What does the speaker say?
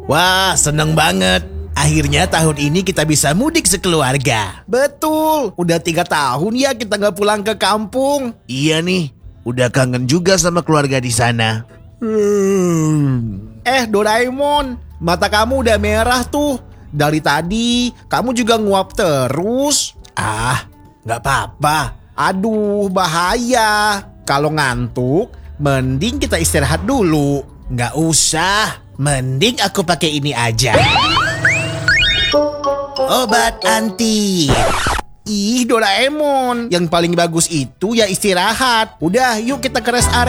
Wah, seneng banget. Akhirnya tahun ini kita bisa mudik sekeluarga. Betul, udah 3 tahun ya kita nggak pulang ke kampung. Iya nih, udah kangen juga sama keluarga di sana. Doraemon, mata kamu udah merah tuh. Dari tadi, kamu juga nguap terus. Ah, nggak apa-apa. Aduh, bahaya. Kalau ngantuk, mending kita istirahat dulu. Nggak usah, mending aku pakai ini aja. Obat anti. Ih, Doraemon, yang paling bagus itu ya istirahat. Udah, yuk kita ke rest area.